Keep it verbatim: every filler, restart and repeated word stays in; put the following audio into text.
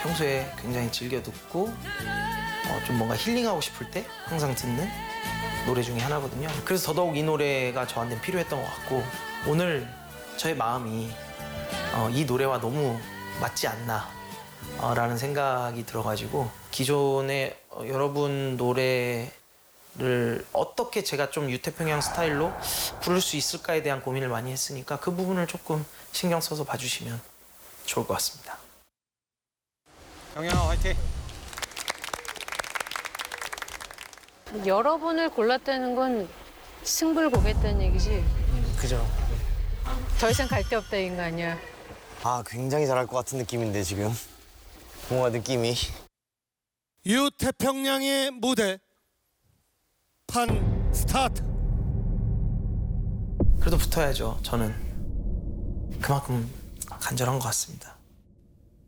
평소에 굉장히 즐겨 듣고 어, 좀 뭔가 힐링하고 싶을 때 항상 듣는 노래 중에 하나거든요. 그래서 더더욱 이 노래가 저한테는 필요했던 것 같고 오늘 저의 마음이 어, 이 노래와 너무 맞지 않나 어, 라는 생각이 들어가지고 기존의 어, 여러분 노래를 어떻게 제가 좀 유태평양 스타일로 부를 수 있을까에 대한 고민을 많이 했으니까 그 부분을 조금 신경 써서 봐주시면 좋을 것 같습니다. 영영아 화이팅! 여러분을 골랐다는 건 승불고겠다는 얘기지. 그죠? 더 이상 갈 데 없다 이거 아니야. 아, 굉장히 잘할 것 같은 느낌인데 지금 뭔가 느낌이. 유태평양의 무대 판 스타트. 그래도 붙어야죠. 저는 그만큼 간절한 것 같습니다.